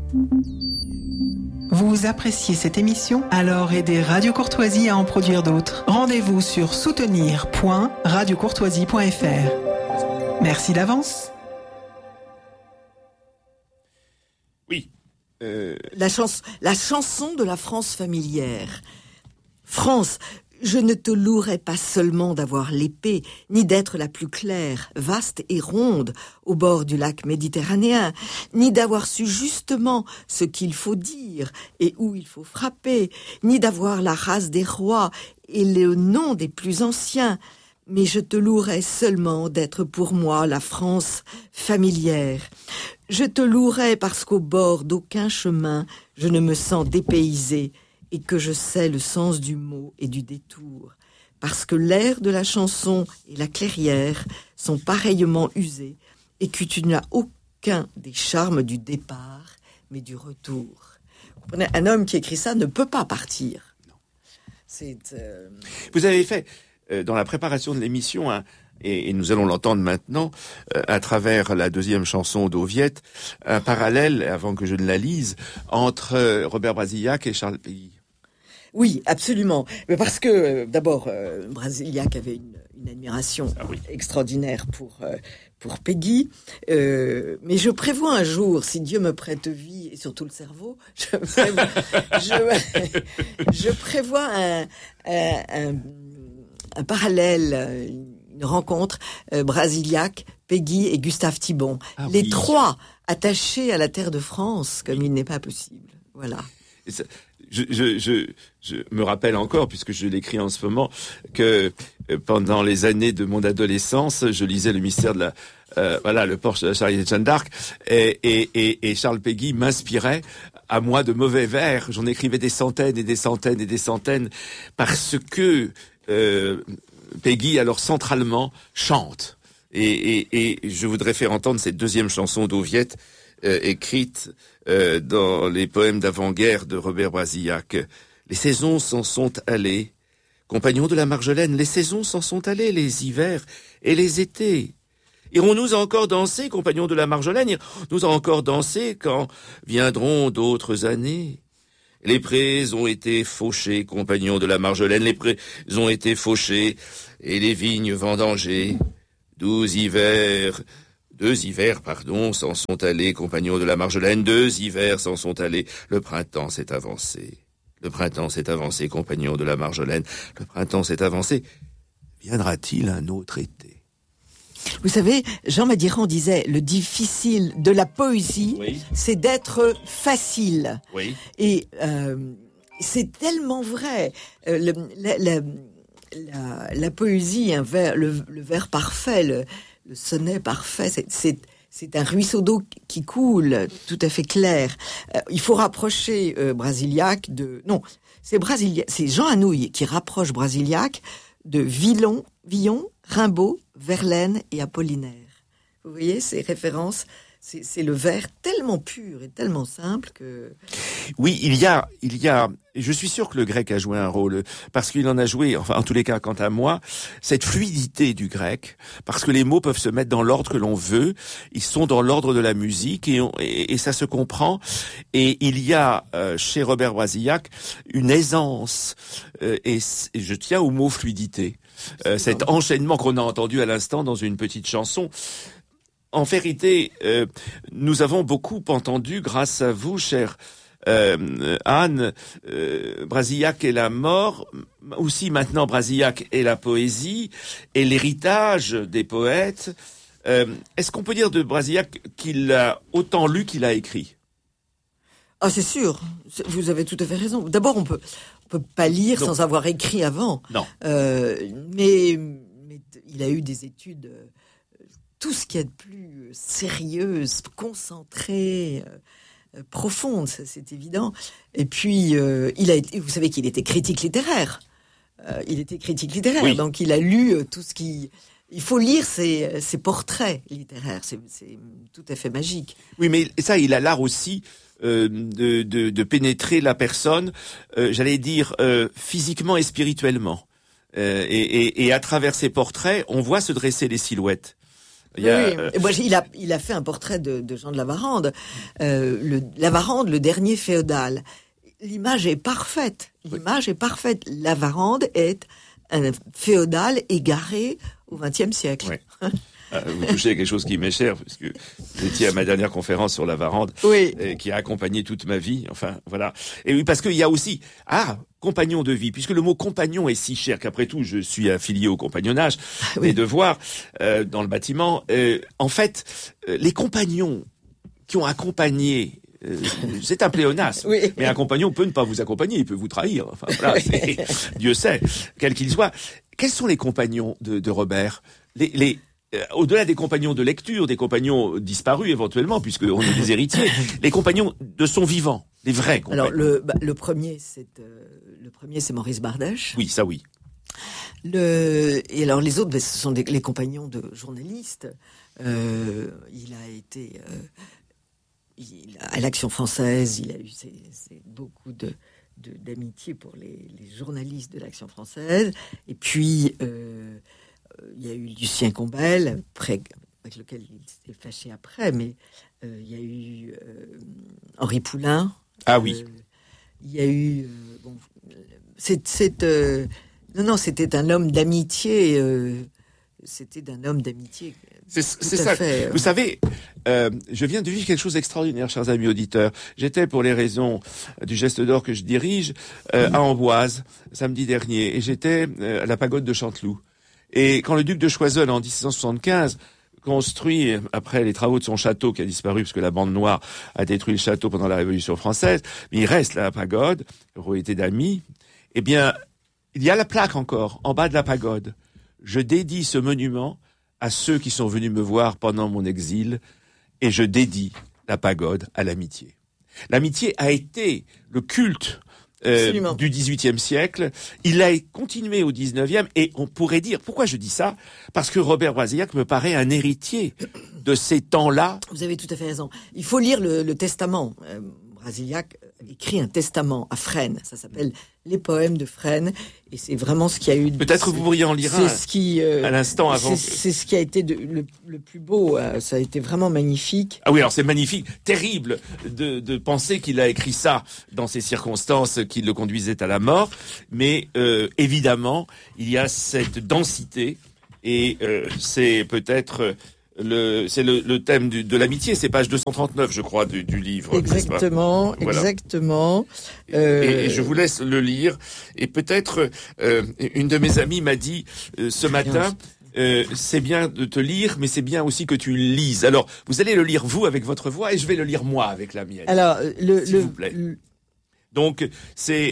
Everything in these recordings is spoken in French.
Vous appréciez cette émission? Alors aidez Radio Courtoisie à en produire d'autres. Rendez-vous sur soutenir.radiocourtoisie.fr. Merci d'avance. Oui. La chanson de la France familière. France, je ne te louerai pas seulement d'avoir l'épée, ni d'être la plus claire, vaste et ronde au bord du lac méditerranéen, ni d'avoir su justement ce qu'il faut dire et où il faut frapper, ni d'avoir la race des rois et le nom des plus anciens, mais je te louerai seulement d'être pour moi la France familière. Je te louerai parce qu'au bord d'aucun chemin, je ne me sens dépaysée, et que je sais le sens du mot et du détour, parce que l'air de la chanson et la clairière sont pareillement usés, et que tu n'as aucun des charmes du départ, mais du retour. Vous comprenez, un homme qui écrit ça ne peut pas partir. Non. Vous avez fait, dans la préparation de l'émission, et nous allons l'entendre maintenant, à travers la deuxième chanson d'Oviette, un parallèle, avant que je ne la lise, entre Robert Brasillac et Charles Péguy. Oui, absolument. Mais parce que, d'abord, Brasillac avait une admiration extraordinaire pour Péguy. Mais je prévois un jour, si Dieu me prête vie et surtout le cerveau, je prévois un parallèle, une rencontre, Brasillac, Péguy et Gustave Thibon. Les trois attachés à la terre de France, comme il n'est pas possible. Voilà. Je me rappelle encore, puisque je l'écris en ce moment, que pendant les années de mon adolescence, je lisais Le mystère de le Porche de la charité de Jeanne d'Arc, et Charles Péguy m'inspirait à moi de mauvais vers. J'en écrivais des centaines et des centaines et des centaines, parce que Péguy, alors centralement, chante. Et je voudrais faire entendre cette deuxième chanson d'Oviette, écrite dans les poèmes d'avant-guerre de Robert Brasillac. Les saisons s'en sont allées, compagnons de la Marjolaine, les saisons s'en sont allées, les hivers et les étés. Irons-nous encore danser, compagnons de la Marjolaine, irons-nous encore danser quand viendront d'autres années? Les prés ont été fauchés, compagnons de la Marjolaine, les prés ont été fauchés, et les vignes vendangées. 2 hivers s'en sont allés, compagnons de la Marjolaine, 2 hivers s'en sont allés. Le printemps s'est avancé. Le printemps s'est avancé, compagnons de la Marjolaine. Le printemps s'est avancé. Viendra-t-il un autre été? Vous savez, Jean Madiran disait, le difficile de la poésie, c'est d'être facile. Oui. Et c'est tellement vrai. La poésie, le vers parfait, le sonnet parfait, c'est un ruisseau d'eau qui coule, tout à fait clair. Il faut rapprocher Brasillac de... Non, c'est Jean Anouilh qui rapproche Brasillac de Villon, Rimbaud, Verlaine et Apollinaire. Vous voyez ces références, c'est le vers tellement pur et tellement simple que... Oui, il y a, je suis sûr que le grec a joué un rôle, parce qu'il en a joué, enfin, en tous les cas, quant à moi, cette fluidité du grec, parce que les mots peuvent se mettre dans l'ordre que l'on veut, ils sont dans l'ordre de la musique, et ça se comprend, et il y a, chez Robert Brasillac, une aisance, et je tiens au mot fluidité, cet enchaînement qu'on a entendu à l'instant dans une petite chanson. En vérité, nous avons beaucoup entendu, grâce à vous, chère Anne, Brasillac et la mort, aussi maintenant Brasillac et la poésie, et l'héritage des poètes. Est-ce qu'on peut dire de Brasillac qu'il a autant lu qu'il a écrit? Ah, c'est sûr. Vous avez tout à fait raison. D'abord, on peut pas lire sans avoir écrit avant. Non. Mais il a eu des études... tout ce qu'il y a de plus sérieuse, concentrée, profonde, ça, c'est évident. Et puis, vous savez qu'il était critique littéraire. Oui. Donc il a lu tout ce qui... Il faut lire ses portraits littéraires, c'est tout à fait magique. Oui, mais ça, il a l'art aussi de pénétrer la personne, j'allais dire, physiquement et spirituellement. Et à travers ses portraits, on voit se dresser les silhouettes. Il a fait un portrait de Jean de Lavarande. Lavarande, le dernier féodal. L'image est parfaite. Lavarande est un féodal égaré au XXe siècle. Oui. Vous touchez à quelque chose qui m'est cher, puisque vous étiez à ma dernière conférence sur Lavarande, qui a accompagné toute ma vie. Enfin, voilà. Et oui, parce qu'il y a aussi, compagnon de vie, puisque le mot compagnon est si cher qu'après tout, je suis affilié au compagnonnage, des devoirs dans le bâtiment. En fait, les compagnons qui ont accompagné, c'est un pléonasme, mais un compagnon peut ne pas vous accompagner, il peut vous trahir. Enfin, voilà, Dieu sait, quel qu'il soit. Quels sont les compagnons de Robert? Au-delà des compagnons de lecture, des compagnons disparus éventuellement, puisqu'on est des héritiers, les compagnons de son vivant, les vrais compagnons. Alors le premier, c'est Maurice Bardèche. Oui, ça oui. Et alors les autres, ce sont les compagnons de journalistes. Il a été à l'Action française, il a eu beaucoup d'amitié pour les journalistes de l'Action française. Et puis il y a eu Lucien Combel, avec lequel il s'est fâché après, mais il y a eu Henri Poulain. Ah oui. Il y a eu... c'était un homme d'amitié. C'était un homme d'amitié. C'est ça. Fait, Vous savez, je viens de vivre quelque chose d'extraordinaire, chers amis auditeurs. J'étais, pour les raisons du Geste d'Or que je dirige, à Amboise, samedi dernier, et j'étais à la pagode de Chanteloup. Et quand le duc de Choiseul, en 1675, construit, après les travaux de son château qui a disparu parce que la bande noire a détruit le château pendant la Révolution française, mais il reste la pagode, royauté d'amis, eh bien, il y a la plaque encore, en bas de la pagode. Je dédie ce monument à ceux qui sont venus me voir pendant mon exil, et je dédie la pagode à l'amitié. L'amitié a été le culte du XVIIIe siècle. Il a continué au XIXe, et on pourrait dire, pourquoi je dis ça? Parce que Robert Brasillach me paraît un héritier de ces temps-là. Vous avez tout à fait raison. Il faut lire le testament. Brasillach écrit un testament à Fresnes. Ça s'appelle Les poèmes de Fresnes. Et c'est vraiment ce qui a eu... Peut-être vous pourriez en lire un à l'instant avant. C'est ce qui a été le plus beau. Ça a été vraiment magnifique. Ah oui, alors c'est magnifique. Terrible de penser qu'il a écrit ça dans ces circonstances qui le conduisaient à la mort. Mais évidemment, il y a cette densité. Et c'est peut-être... C'est le thème de l'amitié, c'est page 239, je crois, du livre. Exactement, voilà. Exactement. Et je vous laisse le lire. Et peut-être, une de mes amies m'a dit ce matin, c'est bien de te lire, mais c'est bien aussi que tu lises. Alors, vous allez le lire vous avec votre voix, et je vais le lire moi avec la mienne. Alors, s'il vous plaît. Donc, c'est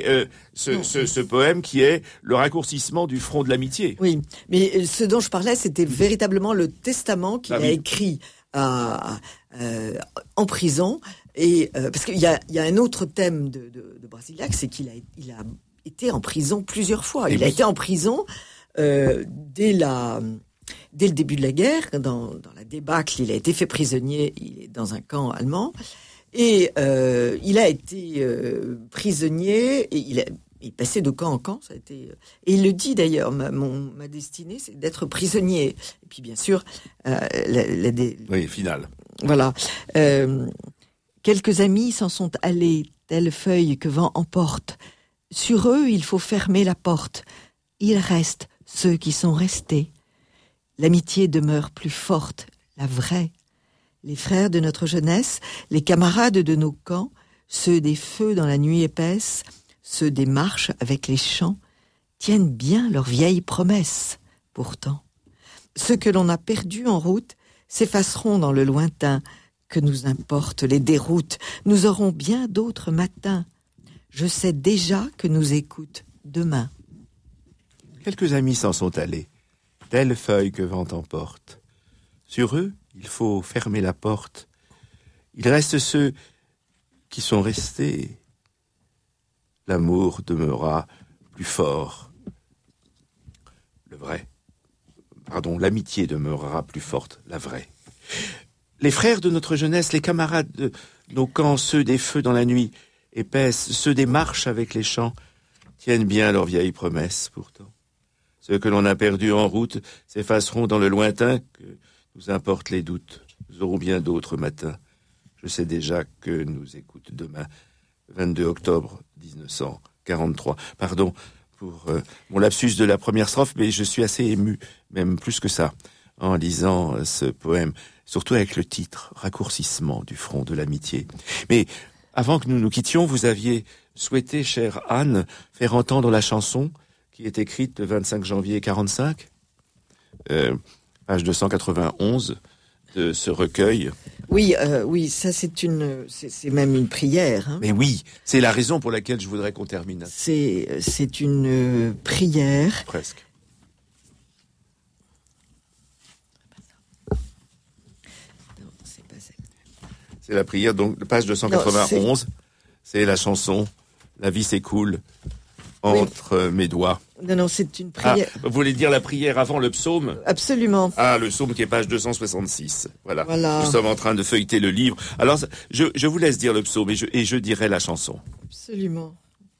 ce poème qui est le raccourcissement du front de l'amitié. Oui, mais ce dont je parlais, c'était véritablement le testament qu'il a écrit en prison. Et parce qu'il y a un autre thème de Brasillach, c'est qu'il a été en prison plusieurs fois. Il a été en prison dès le début de la guerre, dans la débâcle. Il a été fait prisonnier. Il est dans un camp allemand. Et il a été prisonnier, et il est passé de camp en camp. Ça a été, et il le dit d'ailleurs, ma destinée, c'est d'être prisonnier. Et puis bien sûr, oui, finale. Voilà. Quelques amis s'en sont allés, telle feuille que vent emporte. Sur eux, il faut fermer la porte. Il reste ceux qui sont restés. L'amitié demeure plus forte, la vraie. Les frères de notre jeunesse, les camarades de nos camps, ceux des feux dans la nuit épaisse, ceux des marches avec les chants, tiennent bien leurs vieilles promesses, pourtant. Ceux que l'on a perdus en route s'effaceront dans le lointain. Que nous importent les déroutes, nous aurons bien d'autres matins. Je sais déjà que nous écoutent demain. Quelques amis s'en sont allés, telle feuille que vent emporte. Sur eux, il faut fermer la porte. Il reste ceux qui sont restés. L'amour demeurera plus fort. L'amitié demeurera plus forte, la vraie. Les frères de notre jeunesse, les camarades de nos camps, ceux des feux dans la nuit épaisse, ceux des marches avec les chants, tiennent bien leurs vieilles promesses pourtant. Ceux que l'on a perdus en route s'effaceront dans le lointain. Que nous importent les doutes. Nous aurons bien d'autres matins. Je sais déjà que nous écoute demain, 22 octobre 1943. Pardon pour mon lapsus de la première strophe, mais je suis assez ému, même plus que ça, en lisant ce poème, surtout avec le titre « Raccourcissement du front de l'amitié ». Mais avant que nous nous quittions, vous aviez souhaité, chère Anne, faire entendre la chanson qui est écrite le 25 janvier 45, page 291 de ce recueil. Oui, ça c'est même une prière. Hein. Mais oui, c'est la raison pour laquelle je voudrais qu'on termine. C'est une prière. Presque. Non, c'est pas ça. C'est la prière, donc page 291. C'est la chanson « La vie s'écoule entre mes doigts ». Non, c'est une prière. Vous voulez dire la prière avant le psaume ? Absolument. Ah, le psaume qui est page 266. Voilà. Voilà. Nous sommes en train de feuilleter le livre. Alors, je vous laisse dire le psaume et je dirai la chanson. Absolument.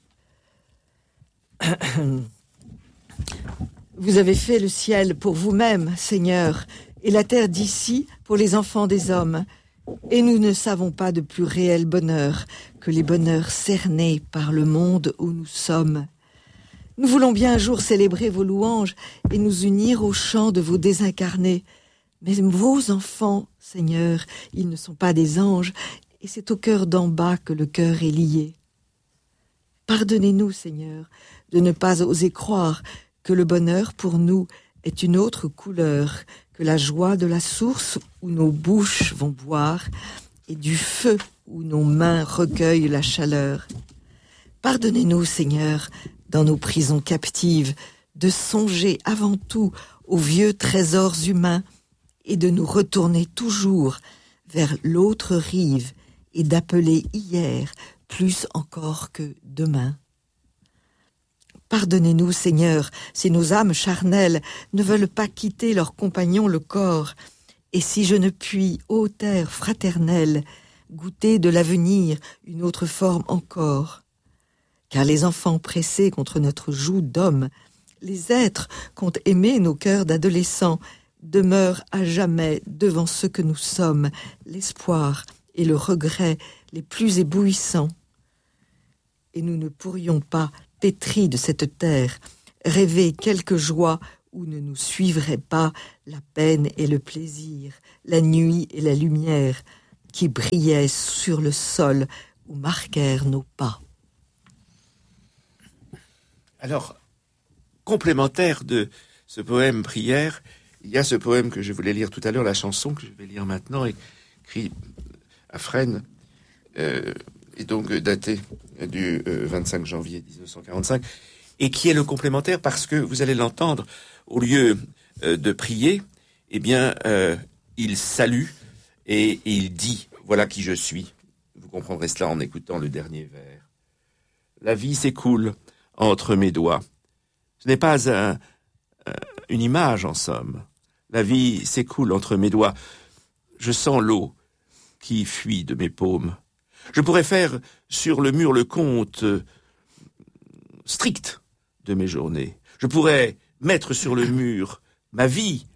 Vous avez fait le ciel pour vous-même, Seigneur, et la terre d'ici pour les enfants des hommes. Et nous ne savons pas de plus réel bonheur que les bonheurs cernés par le monde où nous sommes. Nous voulons bien un jour célébrer vos louanges et nous unir au chant de vos désincarnés. Mais vos enfants, Seigneur, ils ne sont pas des anges, et c'est au cœur d'en bas que le cœur est lié. Pardonnez-nous, Seigneur, de ne pas oser croire que le bonheur pour nous est une autre couleur que la joie de la source où nos bouches vont boire et du feu où nos mains recueillent la chaleur. Pardonnez-nous, Seigneur, dans nos prisons captives, de songer avant tout aux vieux trésors humains et de nous retourner toujours vers l'autre rive et d'appeler hier plus encore que demain. Pardonnez-nous, Seigneur, si nos âmes charnelles ne veulent pas quitter leur compagnon le corps, et si je ne puis, ô terre fraternelle, goûter de l'avenir une autre forme encore. Car les enfants pressés contre notre joug d'homme, les êtres qu'ont aimé nos cœurs d'adolescents, demeurent à jamais devant ce que nous sommes, l'espoir et le regret les plus éblouissants. Et nous ne pourrions pas, pétris de cette terre, rêver quelque joie où ne nous suivrait pas la peine et le plaisir, la nuit et la lumière, qui brillaient sur le sol où marquèrent nos pas. Alors, complémentaire de ce poème prière, il y a ce poème que je voulais lire tout à l'heure, la chanson que je vais lire maintenant, écrit à Fresnes, et donc daté du 25 janvier 1945, et qui est le complémentaire parce que, vous allez l'entendre, au lieu de prier, eh bien, il salue et il dit « Voilà qui je suis ». Vous comprendrez cela en écoutant le dernier vers. La vie s'écoule entre mes doigts. Ce n'est pas une image, en somme. La vie s'écoule entre mes doigts. Je sens l'eau qui fuit de mes paumes. Je pourrais faire sur le mur le compte strict de mes journées. Je pourrais mettre sur le mur ma vie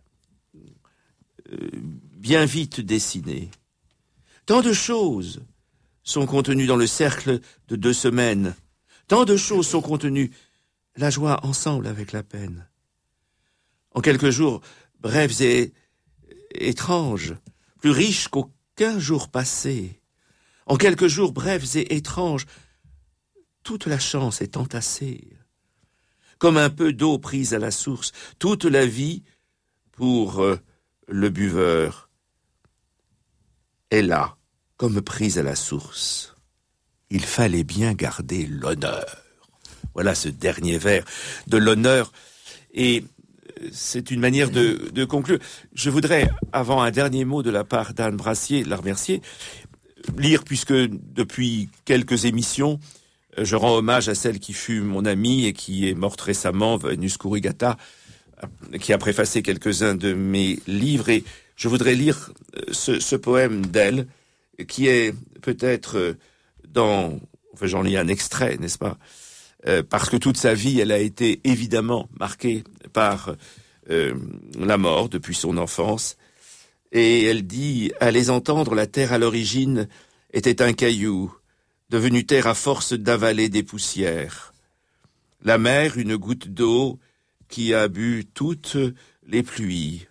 bien vite dessinée. Tant de choses sont contenues dans le cercle de 2 semaines. Tant de choses sont contenues, la joie ensemble avec la peine. En quelques jours, brefs et étranges, plus riches qu'aucun jour passé. En quelques jours brefs et étranges, toute la chance est entassée. Comme un peu d'eau prise à la source, toute la vie, pour le buveur, est là, comme prise à la source. Il fallait bien garder l'honneur. Voilà ce dernier vers de l'honneur. Et c'est une manière de conclure. Je voudrais, avant un dernier mot de la part d'Anne Brassier, la remercier, lire, puisque depuis quelques émissions, je rends hommage à celle qui fut mon amie et qui est morte récemment, Vénus Kurigata, qui a préfacé quelques-uns de mes livres. Et je voudrais lire ce poème d'elle, qui est peut-être enfin j'en lis un extrait, n'est-ce pas ? Parce que toute sa vie, elle a été évidemment marquée par la mort depuis son enfance. Et elle dit, à les entendre, la terre à l'origine était un caillou, devenu terre à force d'avaler des poussières. La mer, une goutte d'eau qui a bu toutes les pluies.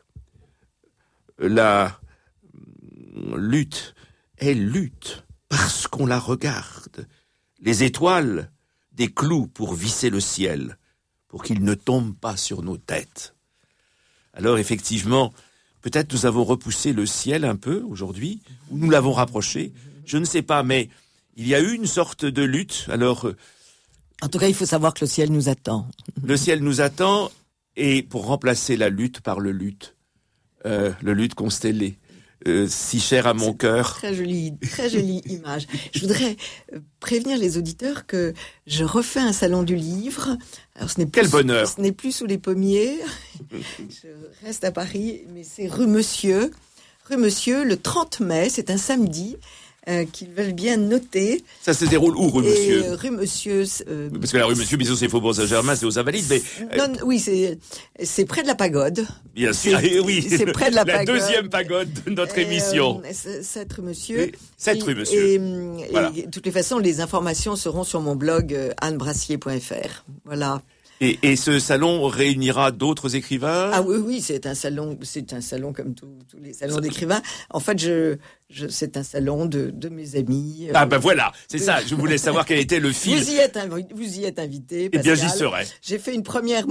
La lutte est lutte parce qu'on la regarde. Les étoiles, des clous pour visser le ciel, pour qu'il ne tombe pas sur nos têtes. Alors effectivement, peut-être nous avons repoussé le ciel un peu aujourd'hui, ou nous l'avons rapproché, je ne sais pas, mais il y a eu une sorte de lutte. Alors, en tout cas, il faut savoir que le ciel nous attend. Le ciel nous attend, et pour remplacer la lutte par le lutte constellé, si cher à mon cœur. Très jolie image. Je voudrais prévenir les auditeurs que je refais un salon du livre. Alors, quel bonheur. Ce n'est plus sous les pommiers. Je reste à Paris, mais c'est rue Monsieur. Rue Monsieur, le 30 mai, c'est un samedi. Qu'ils veulent bien noter. Ça se déroule où, rue Monsieur? Rue Monsieur. Parce que la rue Monsieur, bisous, c'est Faubourg Saint-Germain, c'est aux Invalides, mais. Non, oui, c'est près de la pagode. Bien sûr, oui. C'est près de la pagode. La deuxième pagode de notre émission. 7 rue Monsieur. 7 rue Monsieur. Et voilà. De toutes les façons, les informations seront sur mon blog annebrassier.fr. Voilà. Et ce salon réunira d'autres écrivains? Ah oui, c'est un salon comme tous les salons d'écrivains. En fait, c'est un salon de mes amis. Ah ben voilà, c'est ça. Je voulais savoir quel était le fil. Vous y êtes invité, Pascal. Eh bien, j'y serai. J'ai fait une première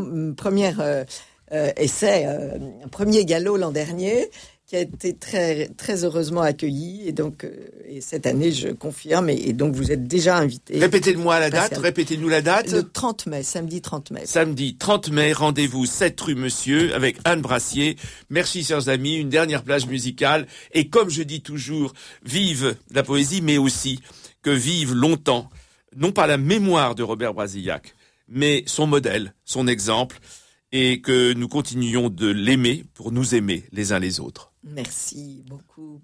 essai, un premier galop l'an dernier, qui a été très très heureusement accueilli, et donc et cette année je confirme, et donc vous êtes déjà invité. Répétez-nous la date. Le 30 mai, samedi 30 mai. Samedi 30 mai, rendez-vous 7 rue Monsieur avec Anne Brassier. Merci chers amis, une dernière plage musicale, et comme je dis toujours, vive la poésie, mais aussi que vive longtemps, non pas la mémoire de Robert Brasillac, mais son modèle, son exemple, et que nous continuions de l'aimer pour nous aimer les uns les autres. Merci beaucoup.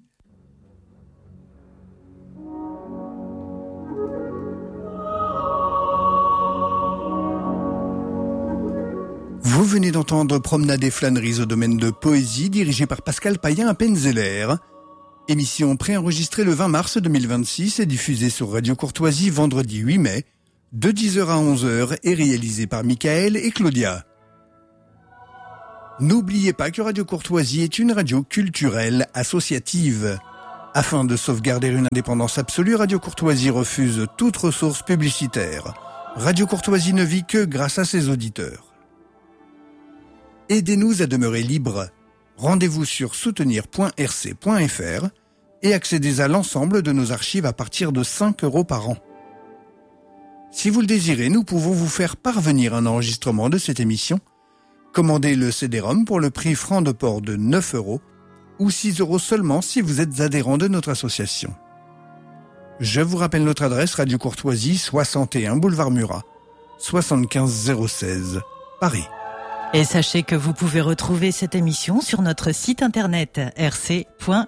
Vous venez d'entendre Promenade et flâneries au domaine de poésie, dirigée par Pascal Payen à Penzeller. Émission préenregistrée le 20 mars 2026 et diffusée sur Radio Courtoisie vendredi 8 mai, de 10h à 11h, et réalisée par Michael et Claudia. N'oubliez pas que Radio Courtoisie est une radio culturelle associative. Afin de sauvegarder une indépendance absolue, Radio Courtoisie refuse toute ressource publicitaire. Radio Courtoisie ne vit que grâce à ses auditeurs. Aidez-nous à demeurer libres. Rendez-vous sur soutenir.rc.fr et accédez à l'ensemble de nos archives à partir de 5 € par an. Si vous le désirez, nous pouvons vous faire parvenir un enregistrement de cette émission. Commandez le CD-ROM pour le prix franc de port de 9 € ou 6 € seulement si vous êtes adhérent de notre association. Je vous rappelle notre adresse: Radio Courtoisie, 61 boulevard Murat, 75 016, Paris. Et sachez que vous pouvez retrouver cette émission sur notre site internet rc.fr.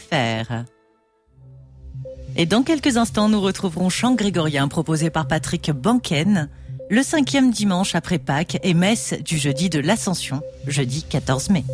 Et dans quelques instants, nous retrouverons Chant grégorien proposé par Patrick Banken, le 5e dimanche après Pâques et messe du jeudi de l'Ascension, jeudi 14 mai.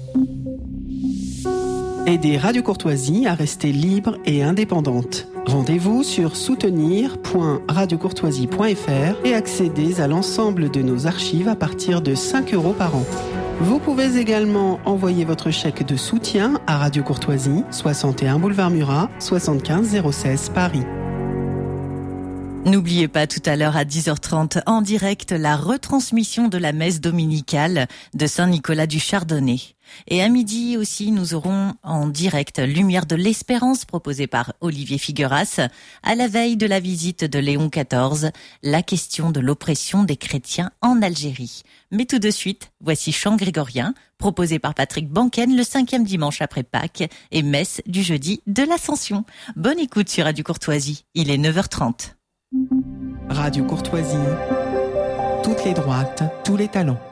Aidez Radio Courtoisie à rester libre et indépendante. Rendez-vous sur soutenir.radiocourtoisie.fr et accédez à l'ensemble de nos archives à partir de 5 € par an. Vous pouvez également envoyer votre chèque de soutien à Radio Courtoisie, 61 boulevard Murat, 75 016 Paris. N'oubliez pas tout à l'heure à 10h30 en direct la retransmission de la messe dominicale de Saint-Nicolas du Chardonnay. Et à midi aussi, nous aurons en direct Lumière de l'Espérance proposée par Olivier Figueras à la veille de la visite de Léon XIV, la question de l'oppression des chrétiens en Algérie. Mais tout de suite, voici Chant grégorien proposé par Patrick Banken le 5e dimanche après Pâques et messe du jeudi de l'Ascension. Bonne écoute sur Radio Courtoisie, il est 9h30. Radio Courtoisie, toutes les droites, tous les talents.